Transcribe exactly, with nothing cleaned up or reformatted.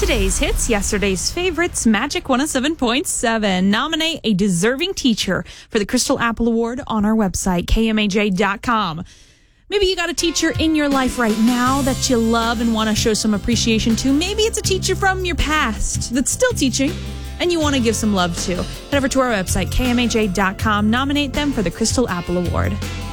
Today's hits, yesterday's favorites, Magic one oh seven point seven. Nominate a deserving teacher for the Crystal Apple Award on our website, K M A J dot com. Maybe you got a teacher in your life right now that you love and want to show some appreciation to. Maybe it's a teacher from your past that's still teaching and you want to give some love to. Head over to our website, K M A J dot com. Nominate them for the Crystal Apple Award.